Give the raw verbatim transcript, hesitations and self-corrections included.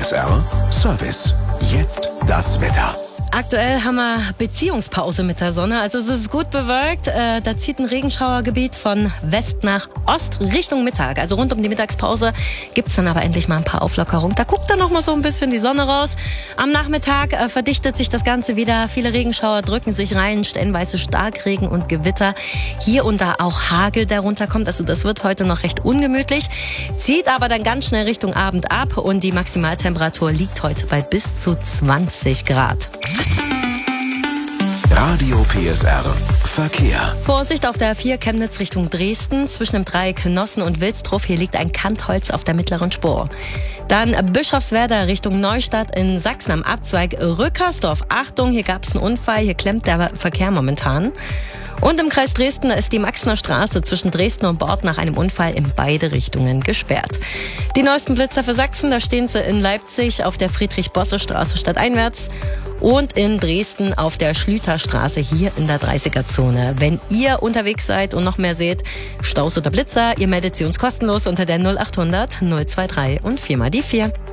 S R Service. Jetzt das Wetter. Aktuell haben wir Beziehungspause mit der Sonne, also es ist gut bewölkt. Äh, da zieht ein Regenschauergebiet von West nach Ost Richtung Mittag. Also rund um die Mittagspause gibt's dann aber endlich mal ein paar Auflockerungen. Da guckt dann noch mal so ein bisschen die Sonne raus. Am Nachmittag äh, verdichtet sich das Ganze wieder. Viele Regenschauer drücken sich rein, stellenweise Starkregen und Gewitter. Hier und da auch Hagel, der runterkommt. Also das wird heute noch recht ungemütlich. Zieht aber dann ganz schnell Richtung Abend ab und die Maximaltemperatur liegt heute bei bis zu zwanzig Grad. Radio P S R Verkehr. Vorsicht auf der A vier Chemnitz Richtung Dresden. Zwischen dem Dreieck Nossen und Wilsdruff. Hier liegt ein Kantholz auf der mittleren Spur. Dann Bischofswerda Richtung Neustadt in Sachsen am Abzweig Rückersdorf. Achtung, hier gab es einen Unfall. Hier klemmt der Verkehr momentan. Und im Kreis Dresden ist die Maxner Straße zwischen Dresden und Bord nach einem Unfall in beide Richtungen gesperrt. Die neuesten Blitzer für Sachsen, da stehen sie in Leipzig auf der Friedrich-Bosse-Straße stadteinwärts und in Dresden auf der Schlüterstraße hier in der dreißiger-Zone. Wenn ihr unterwegs seid und noch mehr seht, Staus oder Blitzer, ihr meldet sie uns kostenlos unter der null achthundert null zwei drei und vier mal die vier.